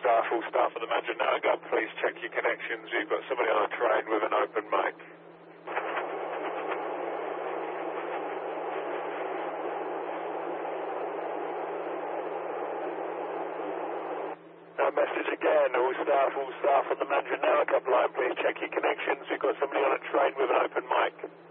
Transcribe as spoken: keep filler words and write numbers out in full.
staff, all staff of the Majanaga, please check your connections. We've got somebody on a train with an open mic. Uh, message again, all staff, all staff on the Majanaga line, please check your connections. We've got somebody on a train with an open mic.